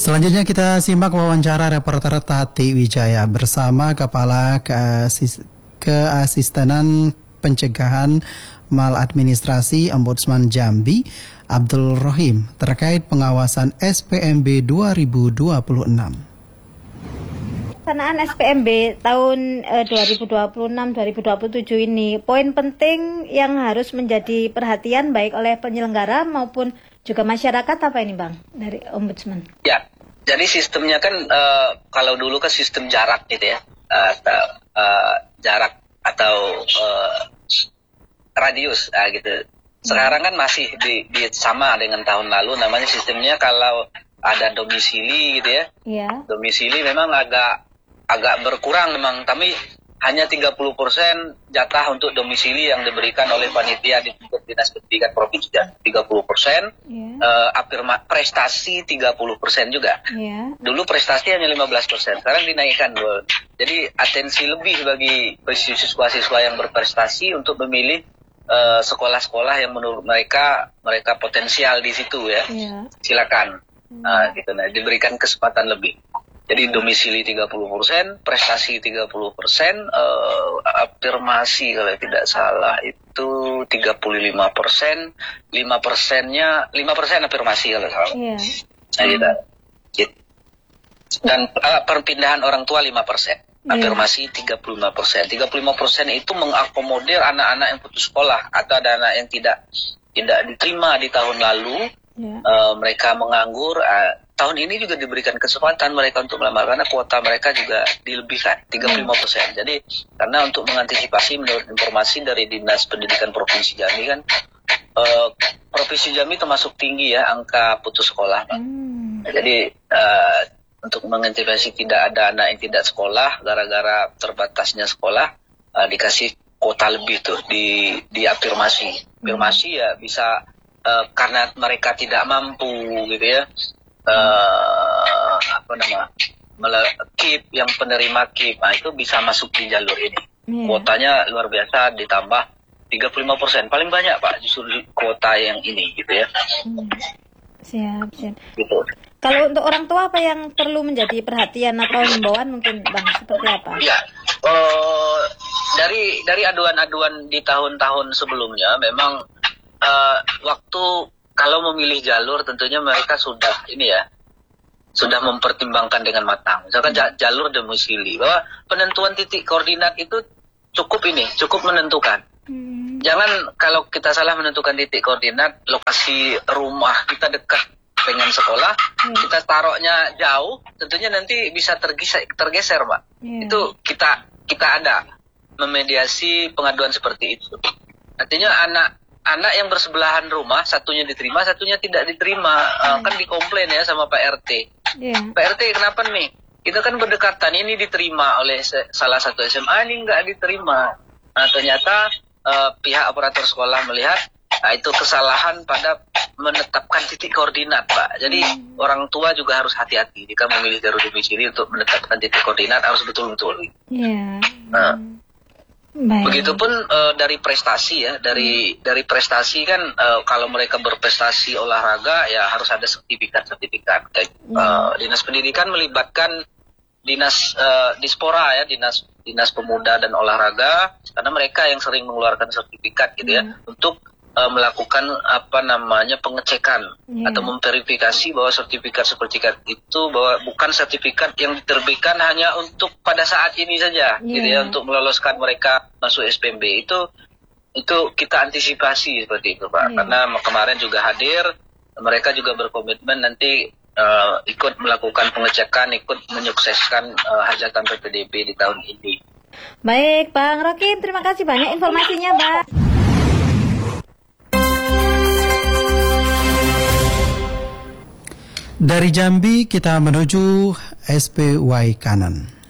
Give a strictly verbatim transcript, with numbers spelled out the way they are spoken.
Selanjutnya kita simak wawancara reporter Tati Wijaya bersama Kepala Keasis- Keasistenan Pencegahan Maladministrasi Ombudsman Jambi, Abdul Rohim, terkait pengawasan S P M B dua ribu dua puluh enam. Pelaksanaan S P M B tahun eh, dua ribu dua puluh enam dua ribu dua puluh tujuh ini, poin penting yang harus menjadi perhatian baik oleh penyelenggara maupun juga masyarakat apa ini Bang, dari Ombudsman? Ya, jadi sistemnya kan uh, kalau dulu kan sistem jarak gitu ya, uh, uh, jarak atau uh, radius uh, gitu. Sekarang kan masih di, di sama dengan tahun lalu, namanya sistemnya kalau ada domisili gitu ya. Iya. Domisili memang agak agak berkurang memang, tapi hanya tiga puluh persen jatah untuk domisili yang diberikan oleh panitia di Dinas Pendidikan Provinsi Jambi, tiga puluh persen, yeah. uh, afirma, prestasi tiga puluh persen juga. Yeah. Dulu prestasi hanya lima belas persen, sekarang dinaikkan. Jadi atensi lebih bagi siswa-siswa yang berprestasi untuk memilih uh, sekolah-sekolah yang menurut mereka mereka potensial di situ ya. Yeah. Silakan, hmm. uh, gitu, nah, diberikan kesempatan lebih. Jadi domisili tiga puluh persen, prestasi tiga puluh persen, uh, afirmasi kalau tidak salah itu tiga puluh lima persen, lima persennya, lima persen afirmasi kalau salah. Iya. Nah, gitu. Gitu. Dan uh, perpindahan orang tua lima persen, afirmasi tiga puluh lima persen. tiga puluh lima persen itu mengakomodir anak-anak yang putus sekolah atau ada anak yang tidak tidak diterima di tahun lalu, yeah. uh, mereka menganggur. Uh, Tahun ini juga diberikan kesempatan mereka untuk melamar karena kuota mereka juga dilebihkan tiga puluh lima persen. Jadi karena untuk mengantisipasi menurut informasi dari Dinas Pendidikan Provinsi Jambi kan, uh, Provinsi Jambi termasuk tinggi ya angka putus sekolah. Hmm. Jadi uh, untuk mengantisipasi tidak ada anak yang tidak sekolah gara-gara terbatasnya sekolah, uh, dikasih kuota lebih tuh di di afirmasi. Afirmasi hmm. ya bisa uh, karena mereka tidak mampu gitu ya. Uh, apa nama KIP yang penerima KIP, nah, itu bisa masuk di jalur ini. Yeah. Kuotanya luar biasa ditambah tiga puluh lima persen, paling banyak Pak justru kuota yang ini gitu ya. Hmm. Siap, siap. Gitu. Kalau untuk orang tua apa yang perlu menjadi perhatian atau himbauan mungkin Bang, seperti apa? Iya. Uh, dari dari aduan-aduan di tahun-tahun sebelumnya memang uh, waktu kalau memilih jalur tentunya mereka sudah ini ya, sudah mempertimbangkan dengan matang. Misalkan hmm. jalur domisili, bahwa penentuan titik koordinat itu cukup ini, cukup menentukan. Hmm. Jangan kalau kita salah menentukan titik koordinat, lokasi rumah kita dekat dengan sekolah, hmm. kita taruhnya jauh, tentunya nanti bisa tergeser, tergeser Mbak. Yeah. Itu kita kita ada memediasi pengaduan seperti itu. Artinya anak Anak yang bersebelahan rumah, satunya diterima, satunya tidak diterima, hmm. uh, kan dikomplain ya sama Pak R T. Yeah. Pak R T kenapa nih? Kita kan berdekatan, ini diterima oleh se- salah satu S M A, ini nggak diterima. Nah ternyata uh, pihak operator sekolah melihat nah, itu kesalahan pada menetapkan titik koordinat Pak. Jadi hmm. orang tua juga harus hati-hati jika memilih jalur domisili untuk menetapkan titik koordinat harus betul-betul. Yeah. Nah, Baik. Begitupun uh, dari prestasi ya, dari hmm. dari prestasi kan uh, kalau mereka berprestasi olahraga ya harus ada sertifikat-sertifikat. Hmm. Uh, Dinas Pendidikan melibatkan dinas uh, Dispora ya, dinas dinas pemuda dan olahraga, karena mereka yang sering mengeluarkan sertifikat gitu ya, hmm. untuk uh, melakukan apa namanya pengecekan yeah. atau memverifikasi bahwa sertifikat-sertifikat itu bahwa bukan sertifikat yang diterbitkan hanya untuk pada saat ini saja, yeah. gitu ya, untuk meloloskan mereka masuk S P M B. Itu itu kita antisipasi seperti itu Pak, yeah. karena kemarin juga hadir, mereka juga berkomitmen nanti uh, ikut melakukan pengecekan, ikut menyukseskan uh, hajatan P P D B di tahun ini. Baik Bang Rohim, terima kasih banyak informasinya Bang. Dari Jambi kita menuju S P Y kanan.